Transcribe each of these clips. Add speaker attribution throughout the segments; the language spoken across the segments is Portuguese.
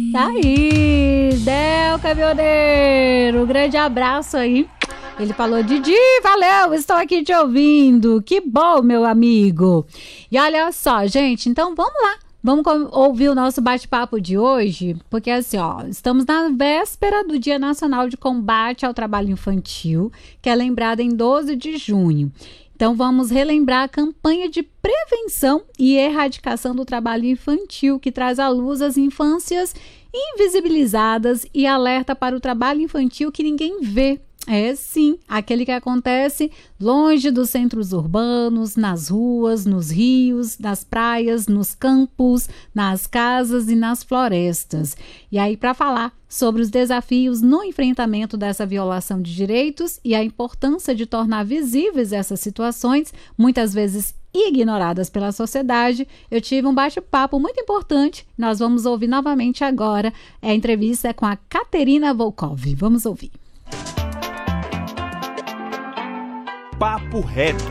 Speaker 1: Tá aí, Del Caminhoneiro, grande abraço aí. Ele falou, Didi, valeu, estou aqui te ouvindo. Que bom, meu amigo. E olha só, gente, então vamos lá. Vamos ouvir o nosso bate-papo de hoje, porque assim, ó, estamos na véspera do Dia Nacional de Combate ao Trabalho Infantil, que é lembrado em 12 de junho. Então vamos relembrar a campanha de prevenção e erradicação do trabalho infantil, que traz à luz as infâncias invisibilizadas e alerta para o trabalho infantil que ninguém vê. É sim, aquele que acontece longe dos centros urbanos, nas ruas, nos rios, nas praias, nos campos, nas casas e nas florestas. E aí, para falar sobre os desafios no enfrentamento dessa violação de direitos e a importância de tornar visíveis essas situações, muitas vezes ignoradas pela sociedade, eu tive um bate-papo muito importante. Nós vamos ouvir novamente agora. A entrevista é com a Caterina Volkov. Vamos ouvir.
Speaker 2: Papo Reto.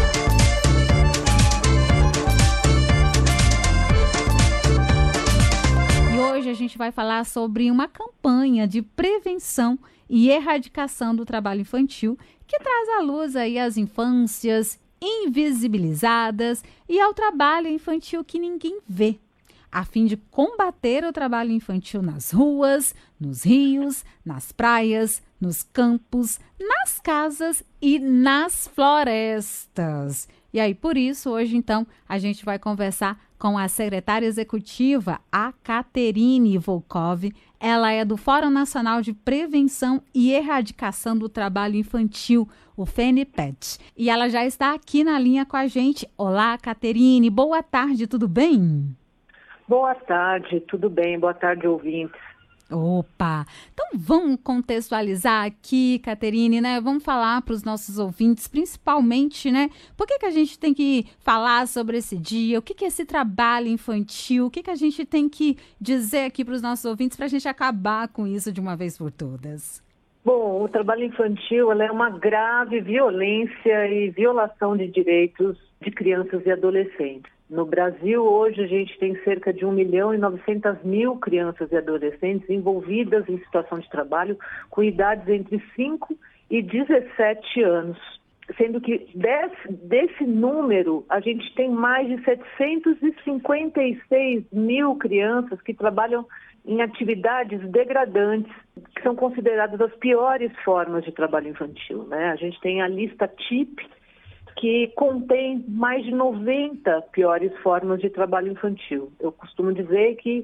Speaker 1: E hoje a gente vai falar sobre uma campanha de prevenção e erradicação do trabalho infantil que traz à luz aí as infâncias invisibilizadas e ao trabalho infantil que ninguém vê, a fim de combater o trabalho infantil nas ruas, nos rios, nas praias, nos campos, nas casas e nas florestas. E aí, por isso, hoje, então, a gente vai conversar com a secretária executiva, a Caterine Volkov. Ela é do Fórum Nacional de Prevenção e Erradicação do Trabalho Infantil, o FENIPET. E ela já está aqui na linha com a gente. Olá, Caterine, boa tarde, tudo bem?
Speaker 3: Boa tarde, tudo bem? Boa tarde, ouvintes.
Speaker 1: Opa! Então vamos contextualizar aqui, Caterine, né? Vamos falar para os nossos ouvintes, principalmente, né? Por que a gente tem que falar sobre esse dia? O que é esse trabalho infantil? O que a gente tem que dizer aqui para os nossos ouvintes para a gente acabar com isso de uma vez por todas?
Speaker 3: Bom, o trabalho infantil é uma grave violência e violação de direitos de crianças e adolescentes. No Brasil, hoje, a gente tem cerca de 1.900.000 crianças e adolescentes envolvidas em situação de trabalho com idades entre 5 e 17 anos. Sendo que desse número, a gente tem mais de 756 mil crianças que trabalham em atividades degradantes, que são consideradas as piores formas de trabalho infantil, né? A gente tem a lista TIP, que contém mais de 90 piores formas de trabalho infantil. Eu costumo dizer que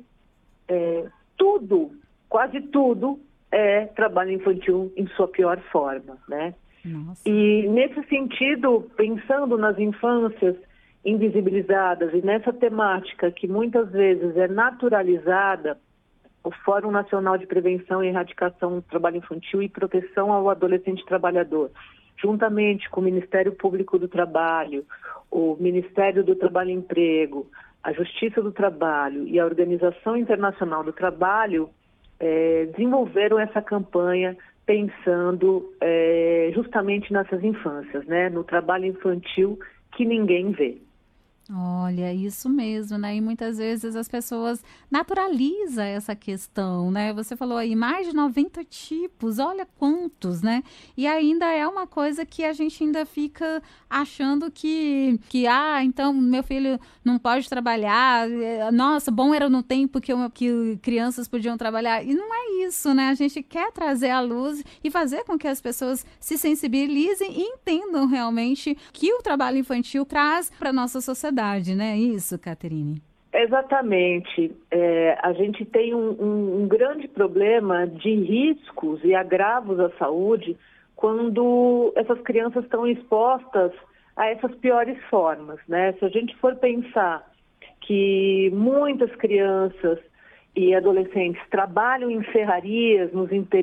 Speaker 3: quase tudo é trabalho infantil em sua pior forma, né?
Speaker 1: Nossa.
Speaker 3: E nesse sentido, pensando nas infâncias invisibilizadas e nessa temática que muitas vezes é naturalizada, o Fórum Nacional de Prevenção e Erradicação do Trabalho Infantil e Proteção ao Adolescente Trabalhador, juntamente com o Ministério Público do Trabalho, o Ministério do Trabalho e Emprego, a Justiça do Trabalho e a Organização Internacional do Trabalho, desenvolveram essa campanha pensando justamente nessas infâncias, né? No trabalho infantil que ninguém vê.
Speaker 1: Olha, isso mesmo, né? E muitas vezes as pessoas naturalizam essa questão, né? Você falou aí, mais de 90 tipos, olha quantos, né? E ainda é uma coisa que a gente ainda fica achando que então meu filho não pode trabalhar, nossa, bom era no tempo que crianças podiam trabalhar. E não é isso, né? A gente quer trazer à luz e fazer com que as pessoas se sensibilizem e entendam realmente que o trabalho infantil traz para a nossa sociedade. Né? Isso, Caterine?
Speaker 3: Exatamente. A gente tem um grande problema de riscos e agravos à saúde quando essas crianças estão expostas a essas piores formas, né? Se a gente for pensar que muitas crianças e adolescentes trabalham em serrarias nos interiores